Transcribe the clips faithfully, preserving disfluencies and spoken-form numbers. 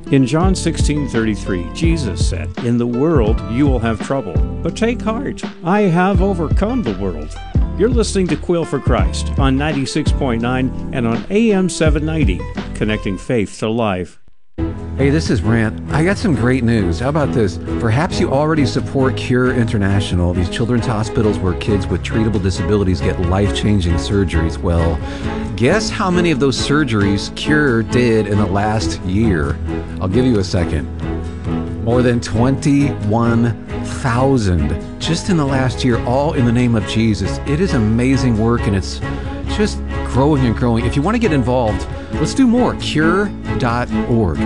In John sixteen thirty-three, Jesus said, "In the world you will have trouble, but take heart, I have overcome the world." You're listening to Quill for Christ on ninety-six point nine and on A M seven ninety, connecting faith to life. Hey, this is Brant. I got some great news. How about this? Perhaps you already support Cure International, these children's hospitals where kids with treatable disabilities get life-changing surgeries. Well, guess how many of those surgeries Cure did in the last year? I'll give you a second. More than twenty-one thousand just in the last year, all in the name of Jesus. It is amazing work, and it's just growing and growing. If you want to get involved, let's do more. cure dot org.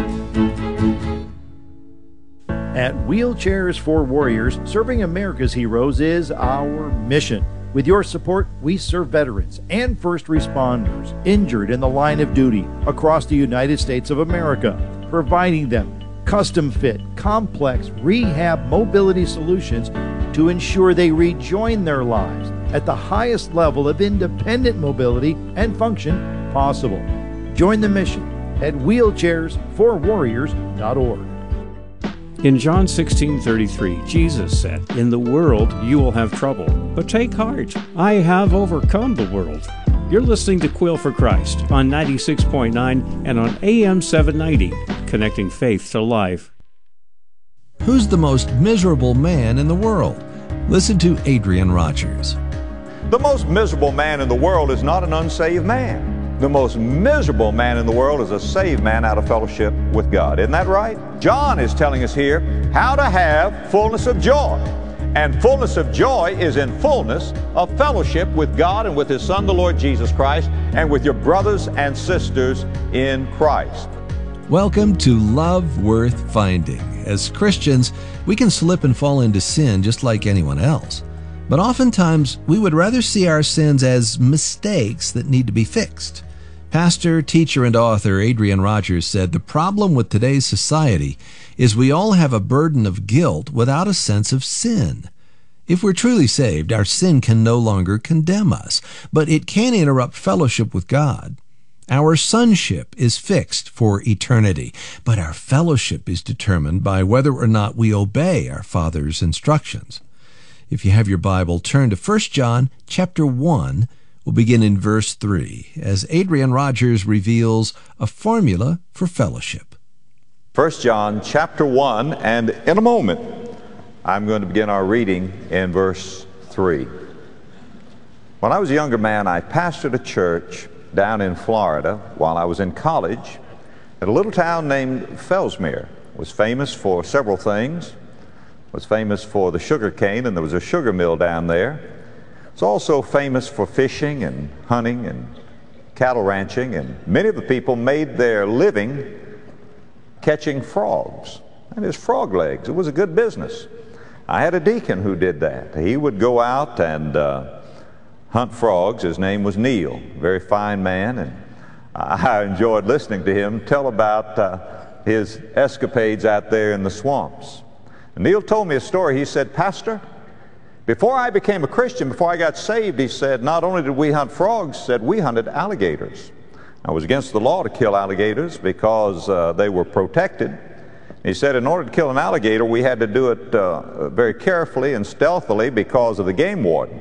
At Wheelchairs for Warriors, serving America's heroes is our mission. With your support, we serve veterans and first responders injured in the line of duty across the United States of America, providing them custom-fit, complex rehab mobility solutions to ensure they rejoin their lives at the highest level of independent mobility and function possible. Join the mission at wheelchairs for warriors dot org. In John sixteen thirty-three, Jesus said, "In the world you will have trouble, but take heart, I have overcome the world." You're listening to Quill for Christ on ninety-six point nine and on A M seven ninety, connecting faith to life. Who's the most miserable man in the world? Listen to Adrian Rogers. The most miserable man in the world is not an unsaved man. The most miserable man in the world is a saved man out of fellowship with God. Isn't that right? John is telling us here how to have fullness of joy. And fullness of joy is in fullness of fellowship with God and with His Son, the Lord Jesus Christ, and with your brothers and sisters in Christ. Welcome to Love Worth Finding. As Christians, we can slip and fall into sin just like anyone else. But oftentimes, we would rather see our sins as mistakes that need to be fixed. Pastor, teacher, and author Adrian Rogers said the problem with today's society is we all have a burden of guilt without a sense of sin. If we're truly saved, our sin can no longer condemn us, but it can interrupt fellowship with God. Our sonship is fixed for eternity, but our fellowship is determined by whether or not we obey our Father's instructions. If you have your Bible, turn to First John chapter one. We'll begin in verse three, as Adrian Rogers reveals a formula for fellowship. First John chapter one, and in a moment, I'm going to begin our reading in verse three. When I was a younger man, I pastored a church down in Florida while I was in college at a little town named Fellsmere. It was famous for several things. It was famous for the sugar cane, and there was a sugar mill down there. It's also famous for fishing and hunting and cattle ranching, and many of the people made their living catching frogs. And his frog legs, it was a good business. I had a deacon who did that. He would go out and uh, hunt frogs. His name was Neil, very fine man, and I enjoyed listening to him tell about uh, his escapades out there in the swamps. And Neil told me a story. He said, "Pastor, before I became a Christian, before I got saved," he said, "not only did we hunt frogs, said we hunted alligators. Now, it was against the law to kill alligators because uh, they were protected. He said in order to kill an alligator, we had to do it uh, very carefully and stealthily because of the game warden.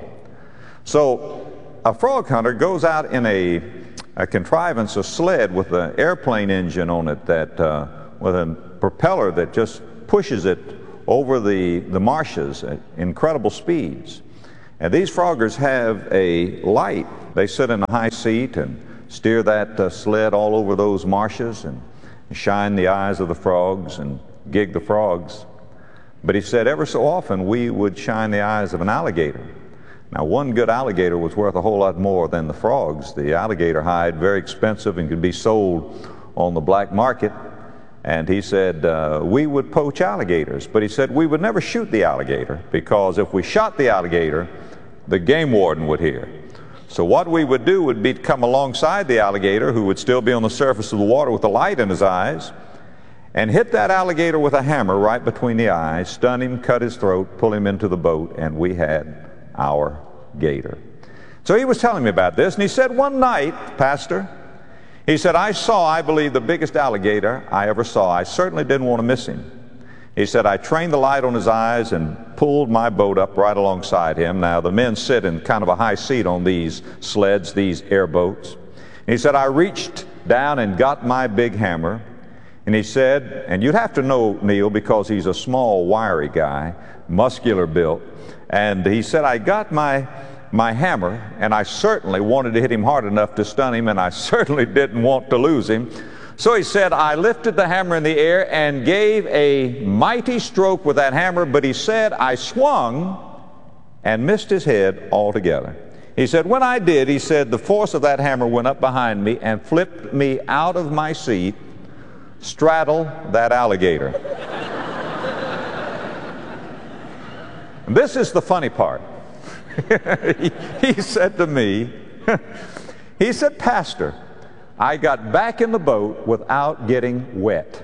So a frog hunter goes out in a, a contrivance, a sled with an airplane engine on it, that uh, with a propeller that just pushes it over the, the marshes at incredible speeds. And these froggers have a light. They sit in a high seat and steer that uh, sled all over those marshes and shine the eyes of the frogs and gig the frogs. But he said ever so often we would shine the eyes of an alligator. Now, one good alligator was worth a whole lot more than the frogs. The alligator hide, very expensive and could be sold on the black market. And he said uh, we would poach alligators, but he said we would never shoot the alligator, because if we shot the alligator, the game warden would hear. So what we would do would be to come alongside the alligator, who would still be on the surface of the water with a light in his eyes, and hit that alligator with a hammer right between the eyes, stun him, cut his throat, pull him into the boat, and we had our gator. So he was telling me about this, and he said one night, Pastor, He said, I saw, I believe, the biggest alligator I ever saw. I certainly didn't want to miss him. He said, I trained the light on his eyes and pulled my boat up right alongside him. Now, the men sit in kind of a high seat on these sleds, these airboats. He said, I reached down and got my big hammer. And he said, and you'd have to know Neil because he's a small, wiry guy, muscular built. And he said, I got my, my hammer, and I certainly wanted to hit him hard enough to stun him, and I certainly didn't want to lose him. So he said, I lifted the hammer in the air and gave a mighty stroke with that hammer, but he said, I swung and missed his head altogether. He said, when I did, he said, the force of that hammer went up behind me and flipped me out of my seat, straddled that alligator. And this is the funny part. he, he said to me, he said, Pastor, I got back in the boat without getting wet.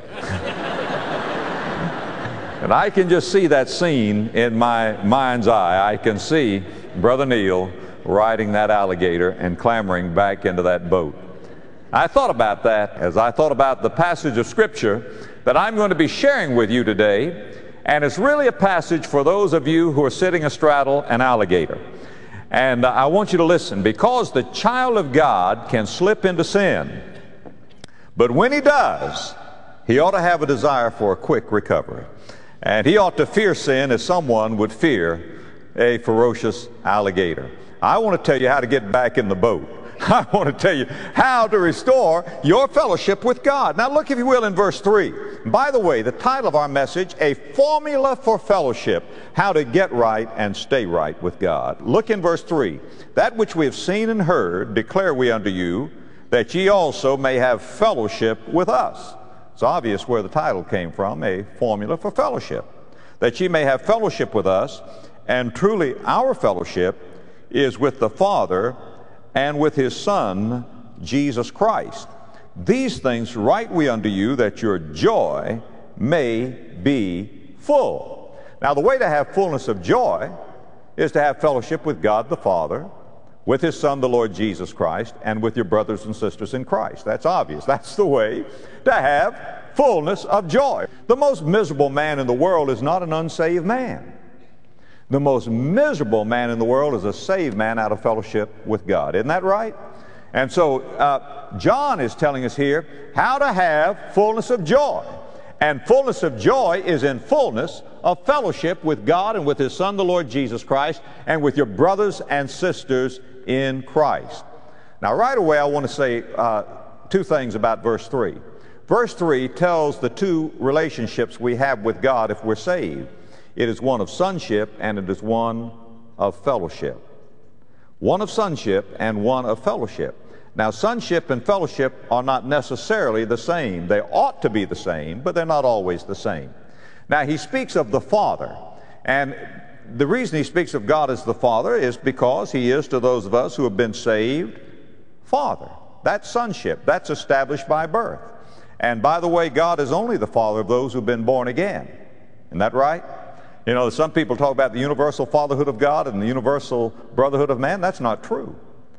And I can just see that scene in my mind's eye. I can see Brother Neil riding that alligator and clambering back into that boat. I thought about that as I thought about the passage of Scripture that I'm going to be sharing with you today. And it's really a passage for those of you who are sitting astraddle an alligator. And uh, I want you to listen, because the child of God can slip into sin. But when he does, he ought to have a desire for a quick recovery. And he ought to fear sin as someone would fear a ferocious alligator. I want to tell you how to get back in the boat. I want to tell you how to restore your fellowship with God. Now look, if you will, in verse three. By the way, the title of our message, A Formula for Fellowship, How to Get Right and Stay Right with God. Look in verse three. That which we have seen and heard declare we unto you, that ye also may have fellowship with us. It's obvious where the title came from, A Formula for Fellowship. That ye may have fellowship with us, and truly our fellowship is with the Father and with his Son, Jesus Christ. These things write we unto you, that your joy may be full. Now, the way to have fullness of joy is to have fellowship with God the Father, with his Son, the Lord Jesus Christ, and with your brothers and sisters in Christ. That's obvious. That's the way to have fullness of joy. The most miserable man in the world is not an unsaved man. The most miserable man in the world is a saved man out of fellowship with God. Isn't that right? And so uh, John is telling us here how to have fullness of joy. And fullness of joy is in fullness of fellowship with God and with his Son, the Lord Jesus Christ, and with your brothers and sisters in Christ. Now, right away, I want to say uh, two things about verse three. Verse three tells the two relationships we have with God if we're saved. It is one of sonship and it is one of fellowship. One of sonship and one of fellowship. Now, sonship and fellowship are not necessarily the same. They ought to be the same, but they're not always the same. Now, he speaks of the Father, and the reason he speaks of God as the Father is because he is to those of us who have been saved, Father. That's sonship. That's established by birth. And by the way, God is only the Father of those who have been born again. Isn't that right? You know, some people talk about the universal fatherhood of God and the universal brotherhood of man. That's not true.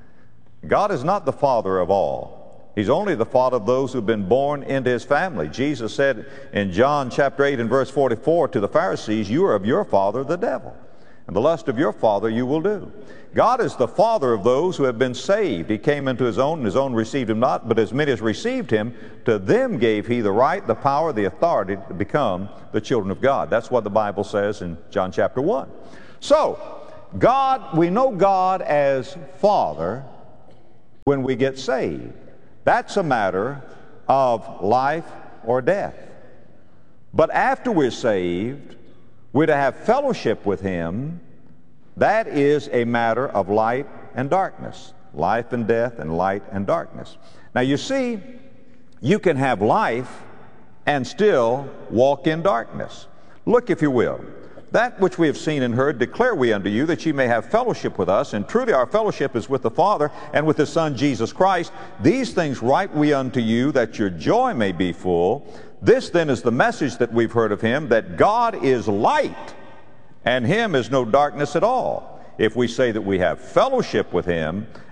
God is not the father of all. He's only the father of those who've been born into his family. Jesus said in John chapter eight and verse forty-four to the Pharisees, you are of your father the devil, and the lust of your father you will do. God is the Father of those who have been saved. He came into his own, and his own received him not, but as many as received him, to them gave he the right, the power, the authority to become the children of God. That's what the Bible says in John chapter one. So, God, we know God as Father when we get saved. That's a matter of life or death. But after we're saved, we're to have fellowship with him. That is a matter of light and darkness. Life and death and light and darkness. Now you see, you can have life and still walk in darkness. Look, if you will. That which we have seen and heard declare we unto you, that ye may have fellowship with us. And truly our fellowship is with the Father and with his Son Jesus Christ. These things write we unto you, that your joy may be full. This then is the message that we've heard of him, that God is light, and him is no darkness at all. If we say that we have fellowship with him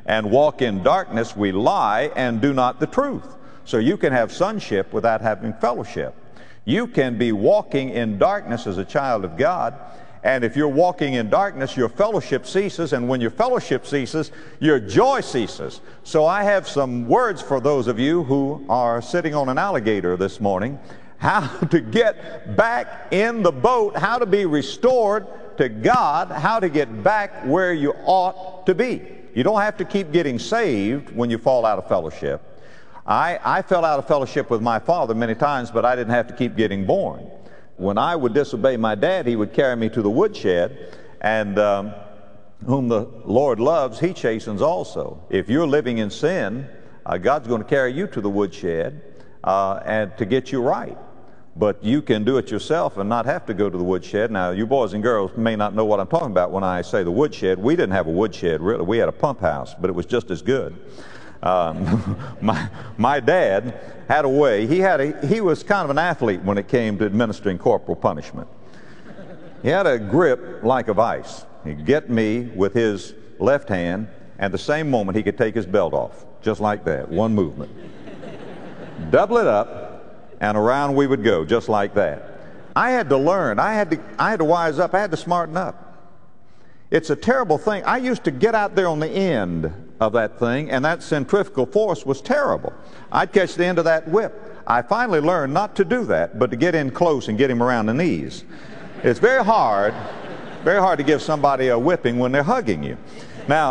and walk in darkness, we lie and do not the truth. So you can have sonship without having fellowship. You can be walking in darkness as a child of God, and if you're walking in darkness, your fellowship ceases, and when your fellowship ceases, your joy ceases. So I have some words for those of you who are sitting on an alligator this morning, how to get back in the boat, how to be restored to God, how to get back where you ought to be. You don't have to keep getting saved when you fall out of fellowship. I, I fell out of fellowship with my father many times, but I didn't have to keep getting born. When I would disobey my dad, he would carry me to the woodshed, and um, whom the Lord loves, he chastens also. If you're living in sin, uh, God's going to carry you to the woodshed uh, and to get you right. But you can do it yourself and not have to go to the woodshed. Now, you boys and girls may not know what I'm talking about when I say the woodshed. We didn't have a woodshed, really. We had a pump house, but it was just as good. Um, my, my dad had a way. He, had a, he was kind of an athlete when it came to administering corporal punishment. He had a grip like a vice. He'd get me with his left hand, and the same moment he could take his belt off, just like that, one movement. Double it up, and around we would go, just like that. I had to learn. I had to, I had to wise up. I had to smarten up. It's a terrible thing. I used to get out there on the end of that thing, and that centrifugal force was terrible. I'd catch the end of that whip. I finally learned not to do that, but to get in close and get him around the knees. It's very hard, very hard to give somebody a whipping when they're hugging you. Now,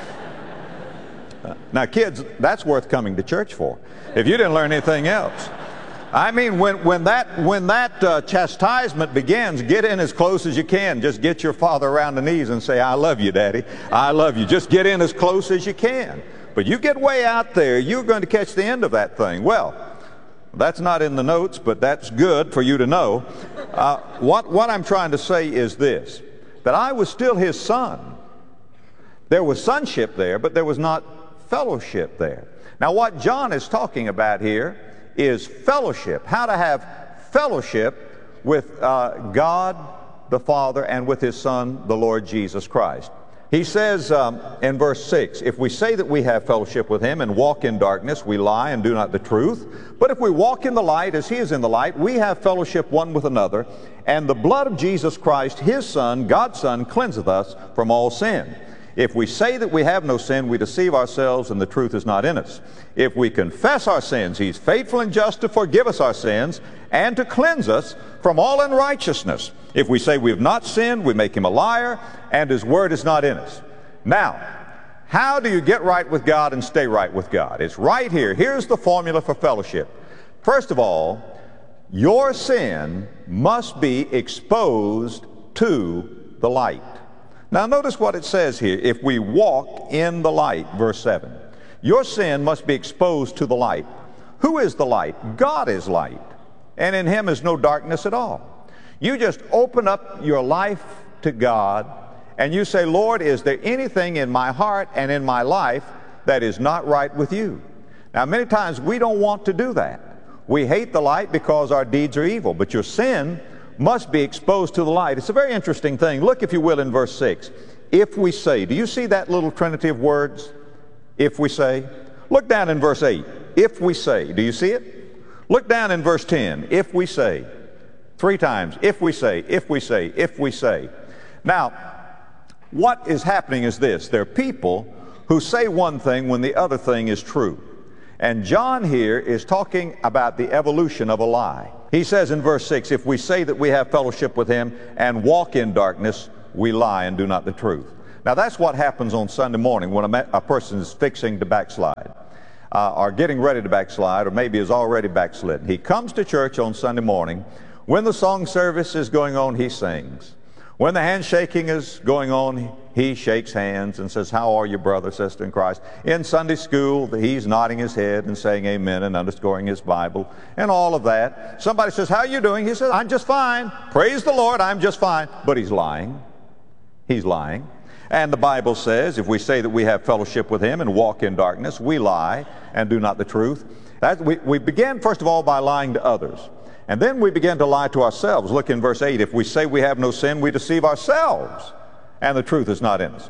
now kids, that's worth coming to church for, if you didn't learn anything else. I mean, when, when that, when that uh, chastisement begins, get in as close as you can. Just get your father around the knees and say, I love you, Daddy. I love you. Just get in as close as you can. But you get way out there, you're going to catch the end of that thing. Well, that's not in the notes, but that's good for you to know. Uh, what, what I'm trying to say is this, that I was still his son. There was sonship there, but there was not fellowship there. Now, what John is talking about here is fellowship, how to have fellowship with uh, God the Father and with his Son, the Lord Jesus Christ. He says um, in verse six, if we say that we have fellowship with him and walk in darkness, we lie and do not the truth. But if we walk in the light as he is in the light, we have fellowship one with another, and the blood of Jesus Christ, his Son, God's Son, cleanseth us from all sin. If we say that we have no sin, we deceive ourselves, and the truth is not in us. If we confess our sins, he's faithful and just to forgive us our sins and to cleanse us from all unrighteousness. If we say we have not sinned, we make him a liar, and his word is not in us. Now, how do you get right with God and stay right with God? It's right here. Here's the formula for fellowship. First of all, your sin must be exposed to the light. Now notice what it says here. If we walk in the light, verse seven, your sin must be exposed to the light. Who is the light? God is light, and in him is no darkness at all. You just open up your life to God, and you say, Lord, is there anything in my heart and in my life that is not right with you? Now many times we don't want to do that. We hate the light because our deeds are evil, but your sin must be exposed to the light. It's a very interesting thing. Look, if you will, in verse six. If we say, do you see that little trinity of words? If we say. Look down in verse eight. If we say. Do you see it? Look down in verse ten. If we say. Three times. If we say, if we say, if we say. Now, what is happening is this. There are people who say one thing when the other thing is true. And John here is talking about the evolution of a lie. He says in verse six, if we say that we have fellowship with him and walk in darkness, we lie and do not the truth. Now that's what happens on Sunday morning when a, a person is fixing to backslide, uh, or getting ready to backslide, or maybe is already backslidden. He comes to church on Sunday morning. When the song service is going on, he sings. When the handshaking is going on, he shakes hands and says, how are you, brother, sister in Christ? In Sunday school, he's nodding his head and saying amen and underscoring his Bible and all of that. Somebody says, how are you doing? He says, I'm just fine. Praise the Lord, I'm just fine. But he's lying. He's lying. And the Bible says, if we say that we have fellowship with him and walk in darkness, we lie and do not the truth. That, we, we begin, first of all, by lying to others. And then we begin to lie to ourselves. Look in verse eight. If we say we have no sin, we deceive ourselves, and the truth is not in us.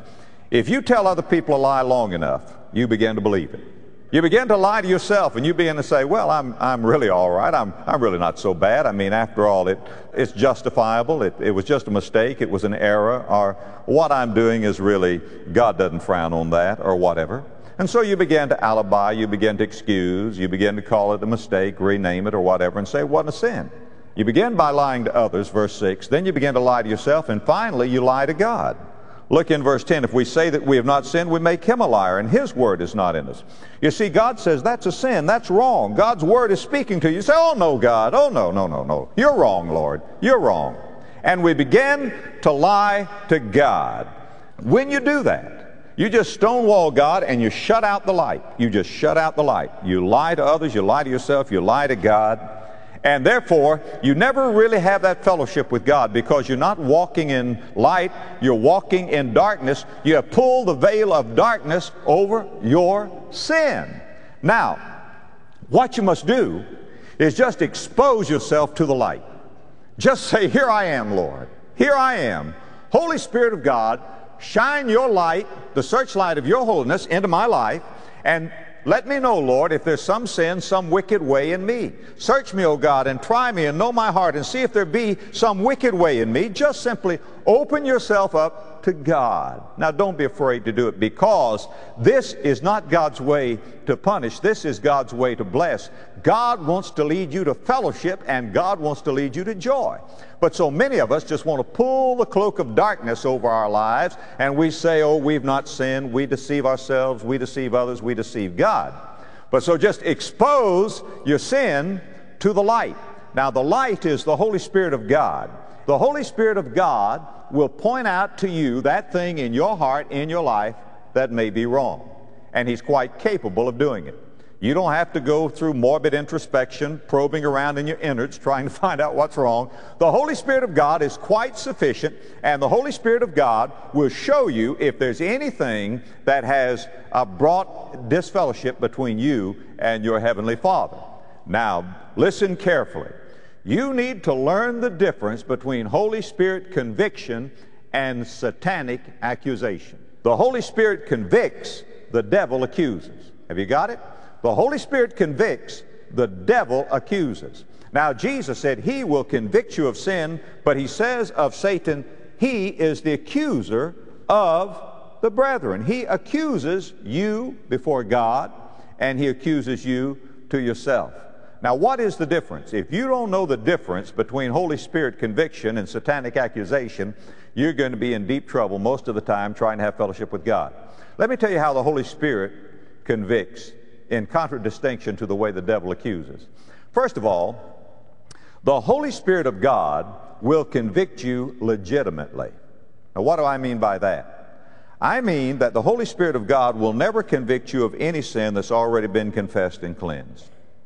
If you tell other people a lie long enough, you begin to believe it. You begin to lie to yourself, and you begin to say, well, I'm, I'm really all right. I'm, I'm really not so bad. I mean, after all, it, it's justifiable. It, it was just a mistake. It was an error. Or what I'm doing is really, God doesn't frown on that, or whatever. And so you begin to alibi, you begin to excuse, you begin to call it a mistake, rename it, or whatever, and say it wasn't a sin. You begin by lying to others, verse six. Then you begin to lie to yourself, and finally you lie to God. Look in verse ten. If we say that we have not sinned, we make him a liar, and his word is not in us. You see, God says that's a sin. That's wrong. God's word is speaking to you. You say, oh, no, God. Oh, no, no, no, no. You're wrong, Lord. You're wrong. And we begin to lie to God. When you do that, you just stonewall God and you shut out the light. You just shut out the light. You lie to others. You lie to yourself. You lie to God. And therefore, you never really have that fellowship with God because you're not walking in light, you're walking in darkness. You have pulled the veil of darkness over your sin. Now, what you must do is just expose yourself to the light. Just say, here I am, Lord. Here I am. Holy Spirit of God, shine your light, the searchlight of your holiness, into my life, and let me know, Lord, if there's some sin, some wicked way in me. Search me, O God, and try me and know my heart and see if there be some wicked way in me. Just simply open yourself up to God. Now, don't be afraid to do it, because this is not God's way to punish. This is God's way to bless. God wants to lead you to fellowship, and God wants to lead you to joy. But so many of us just want to pull the cloak of darkness over our lives, and we say, oh, we've not sinned. We deceive ourselves. We deceive others. We deceive God. But so just expose your sin to the light. Now, the light is the Holy Spirit of God. The Holy Spirit of God will point out to you that thing in your heart, in your life, that may be wrong. And He's quite capable of doing it. You don't have to go through morbid introspection, probing around in your innards, trying to find out what's wrong. The Holy Spirit of God is quite sufficient, and the Holy Spirit of God will show you if there's anything that has uh, brought disfellowship between you and your Heavenly Father. Now, listen carefully. You need to learn the difference between Holy Spirit conviction and satanic accusation. The Holy Spirit convicts, the devil accuses. Have you got it? The Holy Spirit convicts, the devil accuses. Now, Jesus said He will convict you of sin, but He says of Satan, he is the accuser of the brethren. He accuses you before God, and he accuses you to yourself. Now, what is the difference? If you don't know the difference between Holy Spirit conviction and satanic accusation, you're going to be in deep trouble most of the time trying to have fellowship with God. Let me tell you how the Holy Spirit convicts, in contradistinction to the way the devil accuses. First of all, the Holy Spirit of God will convict you legitimately. Now, what do I mean by that? I mean that the Holy Spirit of God will never convict you of any sin that's already been confessed and cleansed.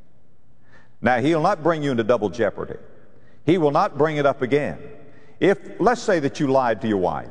Now, He'll not bring you into double jeopardy. He will not bring it up again. If, let's say that you lied to your wife,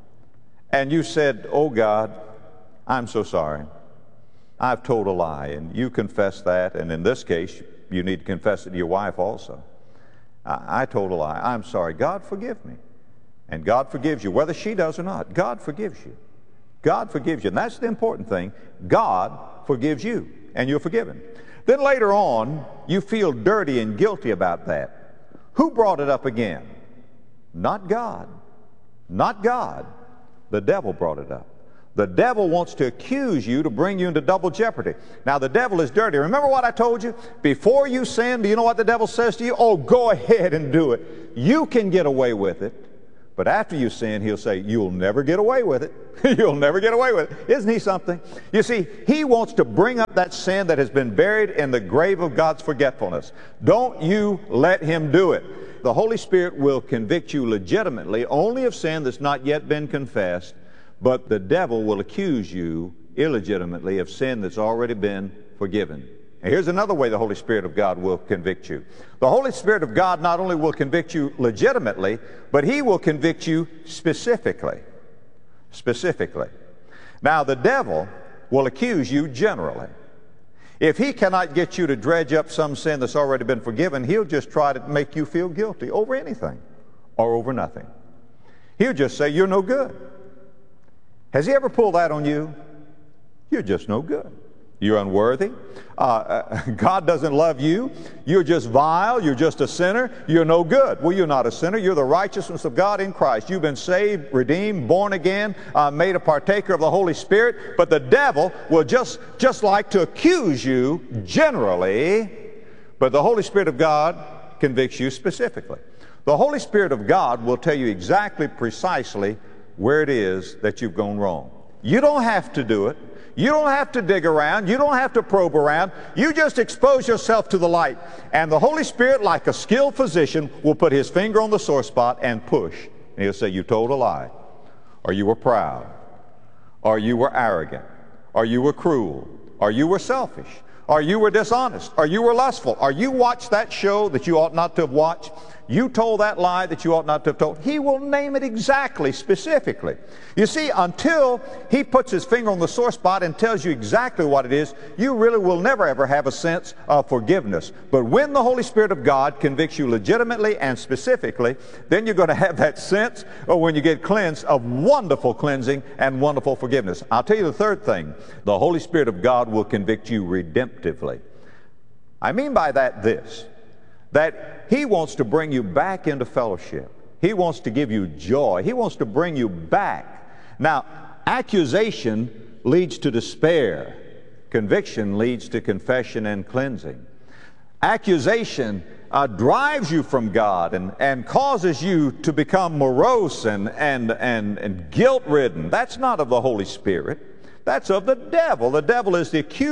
and you said, oh God, I'm so sorry. I've told a lie, and you confess that, and in this case, you need to confess it to your wife also. I, I told a lie. I'm sorry. God, forgive me. And God forgives you, whether she does or not. God forgives you. God forgives you. And that's the important thing. God forgives you, and you're forgiven. Then later on, you feel dirty and guilty about that. Who brought it up again? Not God. Not God. The devil brought it up. The devil wants to accuse you to bring you into double jeopardy. Now, the devil is dirty. Remember what I told you? Before you sin, do you know what the devil says to you? Oh, go ahead and do it. You can get away with it. But after you sin, he'll say, you'll never get away with it. You'll never get away with it. Isn't he something? You see, he wants to bring up that sin that has been buried in the grave of God's forgetfulness. Don't you let him do it. The Holy Spirit will convict you legitimately only of sin that's not yet been confessed, but the devil will accuse you illegitimately of sin that's already been forgiven. And here's another way the Holy Spirit of God will convict you. The Holy Spirit of God not only will convict you legitimately, but He will convict you specifically. Specifically. Now, the devil will accuse you generally. If he cannot get you to dredge up some sin that's already been forgiven, he'll just try to make you feel guilty over anything or over nothing. He'll just say, you're no good. Has he ever pulled that on you? You're just no good. You're unworthy. Uh, uh, God doesn't love you. You're just vile. You're just a sinner. You're no good. Well, you're not a sinner. You're the righteousness of God in Christ. You've been saved, redeemed, born again, uh, made a partaker of the Holy Spirit. But the devil will just, just like to accuse you generally, but the Holy Spirit of God convicts you specifically. The Holy Spirit of God will tell you exactly, precisely where it is that you've gone wrong. You don't have to do it. You don't have to dig around. You don't have to probe around. You just expose yourself to the light. And the Holy Spirit, like a skilled physician, will put his finger on the sore spot and push. And he'll say, you told a lie, or you were proud, or you were arrogant, or you were cruel, or you were selfish, or you were dishonest, or you were lustful, or you watched that show that you ought not to have watched. You told that lie that you ought not to have told. He will name it exactly, specifically. You see, until he puts his finger on the sore spot and tells you exactly what it is, you really will never ever have a sense of forgiveness. But when the Holy Spirit of God convicts you legitimately and specifically, then you're going to have that sense, or when you get cleansed, of wonderful cleansing and wonderful forgiveness. I'll tell you the third thing. The Holy Spirit of God will convict you redemptively. I mean by that this, that he wants to bring you back into fellowship. He wants to give you joy. He wants to bring you back. Now, accusation leads to despair. Conviction leads to confession and cleansing. Accusation uh, drives you from God and, and causes you to become morose and, and, and, and guilt-ridden. That's not of the Holy Spirit. That's of the devil. The devil is the accuser.